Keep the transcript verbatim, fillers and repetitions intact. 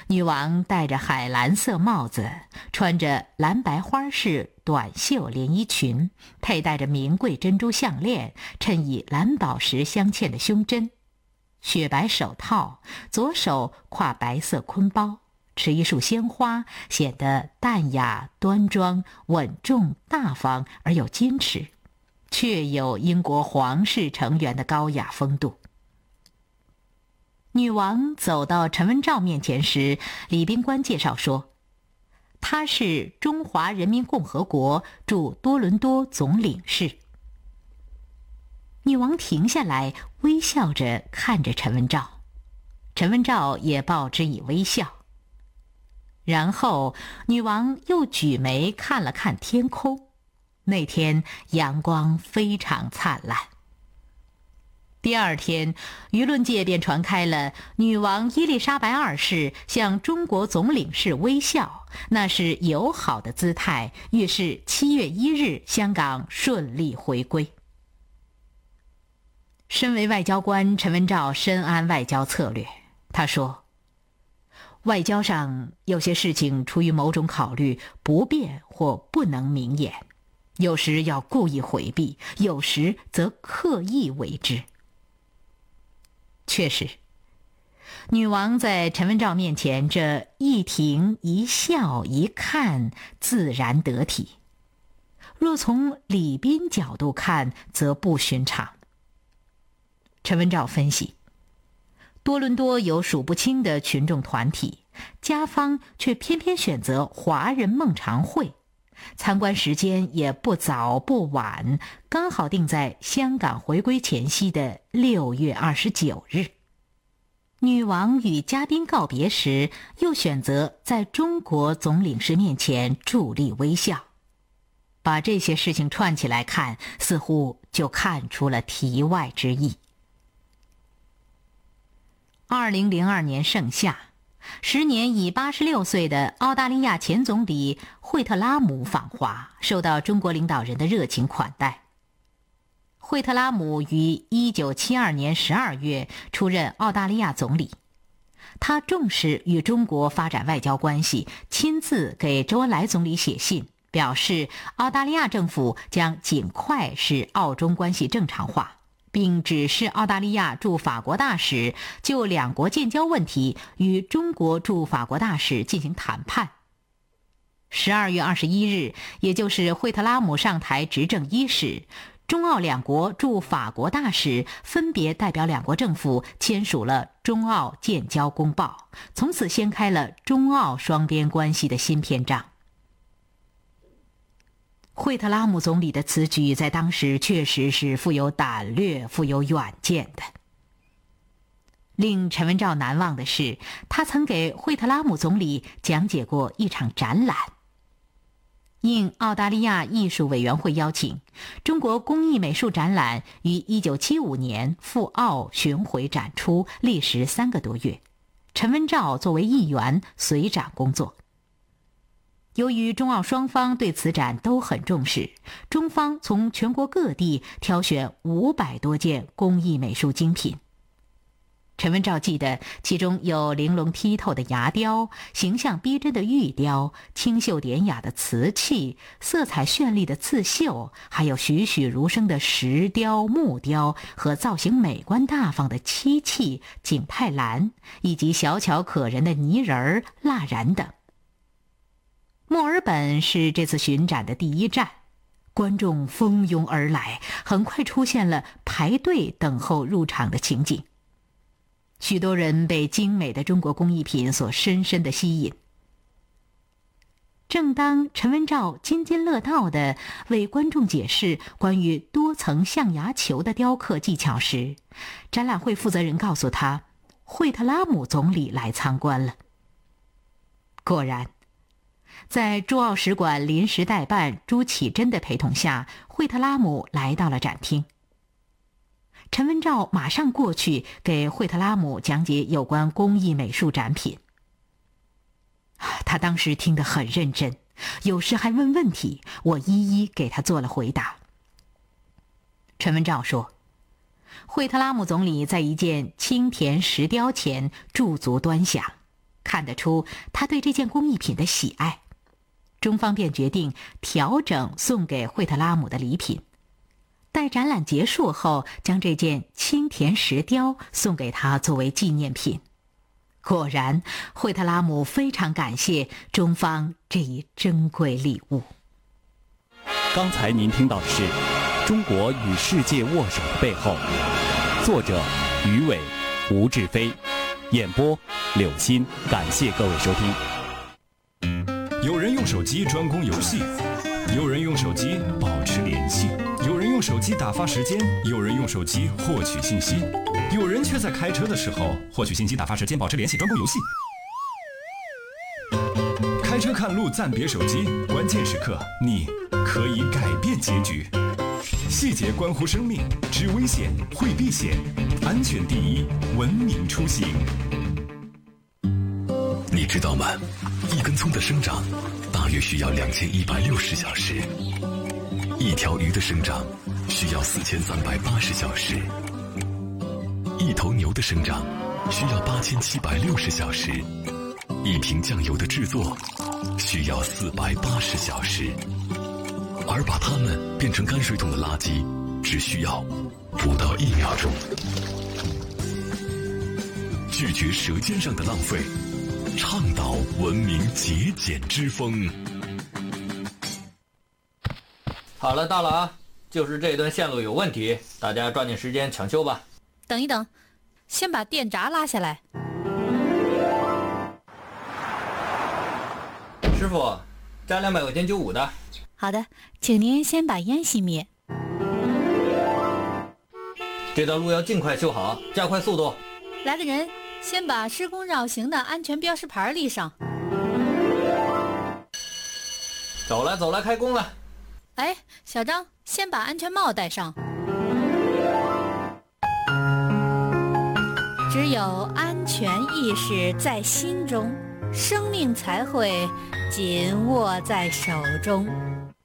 女王戴着海蓝色帽子，穿着蓝白花式短袖连衣裙，佩戴着名贵珍珠项链，衬以蓝宝石镶嵌的胸针，雪白手套，左手挎白色坤包，持一束鲜花，显得淡雅端庄、稳重大方而又矜持，确有英国皇室成员的高雅风度。女王走到陈文照面前时，礼宾官介绍说，她是中华人民共和国驻多伦多总领事。女王停下来，微笑着看着陈文照，陈文照也报之以微笑。然后女王又举眉看了看天空，那天阳光非常灿烂。第二天，舆论界便传开了女王伊丽莎白二世向中国总领事微笑，那是友好的姿态，预示七月一日香港顺利回归。身为外交官，陈文照深谙外交策略。他说，外交上有些事情出于某种考虑不便或不能明言，有时要故意回避，有时则刻意为之。确实，女王在陈文照面前这一停一笑一看，自然得体。若从礼宾角度看，则不寻常。陈文照分析，多伦多有数不清的群众团体，家方却偏偏选择华人孟尝会，参观时间也不早不晚，刚好定在香港回归前夕的六月二十九日。女王与嘉宾告别时，又选择在中国总领事面前伫立微笑。把这些事情串起来看，似乎就看出了题外之意。二零零二年盛夏，时年已八十六岁的澳大利亚前总理惠特拉姆访华，受到中国领导人的热情款待。惠特拉姆于一九七二年十二月出任澳大利亚总理，他重视与中国发展外交关系，亲自给周恩来总理写信，表示澳大利亚政府将尽快使澳中关系正常化，并指示澳大利亚驻法国大使就两国建交问题与中国驻法国大使进行谈判。十二月二十一日，也就是惠特拉姆上台执政伊始，中澳两国驻法国大使分别代表两国政府签署了中澳建交公报，从此掀开了中澳双边关系的新篇章。惠特拉姆总理的此举在当时确实是富有胆略、富有远见的。令陈文照难忘的是，他曾给惠特拉姆总理讲解过一场展览。应澳大利亚艺术委员会邀请，中国工艺美术展览于一九七五年赴澳巡回展出，历时三个多月。陈文照作为议员随展工作。由于中澳双方对此展都很重视，中方从全国各地挑选五百多件工艺美术精品。陈文照记得其中有玲珑剔透的牙雕、形象逼真的玉雕、清秀典雅的瓷器、色彩绚丽的刺绣，还有栩栩如生的石雕、木雕和造型美观大方的漆器、景泰蓝，以及小巧可人的泥人儿、蜡染等。墨尔本是这次巡展的第一站，观众蜂拥而来，很快出现了排队等候入场的情景。许多人被精美的中国工艺品所深深地吸引。正当陈文照津津乐道地为观众解释关于多层象牙球的雕刻技巧时，展览会负责人告诉他，惠特拉姆总理来参观了。果然，在驻澳使馆临时代办朱启珍的陪同下，惠特拉姆来到了展厅。陈文照马上过去给惠特拉姆讲解有关工艺美术展品。他当时听得很认真，有时还问问题，我一一给他做了回答。陈文照说，惠特拉姆总理在一件青田石雕前驻足端详， 看得出他对这件工艺品的喜爱。中方便决定调整送给惠特拉姆的礼品，待展览结束后，将这件青田石雕送给他作为纪念品。果然，惠特拉姆非常感谢中方这一珍贵礼物。 刚才您听到的是《中国与世界握手的背后》，作者于伟、吴志飞，演播柳鑫。感谢各位收听。 有人用手机专攻游戏，有人用手机保持联系，有人用手机打发时间，有人用手机获取信息，有人却在开车的时候获取信息、打发时间、保持联系、专攻游戏。开车看路暂别手机，关键时刻你可以改变结局。细节关乎生命，知危险会避险，安全第一，文明出行。 你知道吗？一根葱的生长大约需要两千一百六十小时，一条鱼的生长需要四千三百八十小时，一头牛的生长需要八千七百六十小时，一瓶酱油的制作需要四百八十小时，而把它们变成泔水桶的垃圾只需要不到一秒钟。拒绝舌尖上的浪费，倡导文明节俭之风。 好了，到了啊，就是这段线路有问题，大家抓紧时间抢修吧。 等一等，先把电闸拉下来。 师傅，加两百块钱九五的。 好的，请您先把烟熄灭。 这道路要尽快修好，加快速度。 来个人，先把施工绕行的安全标识牌立上。 走了走了，开工了。 哎，小张，先把安全帽戴上。只有安全意识在心中，生命才会紧握在手中。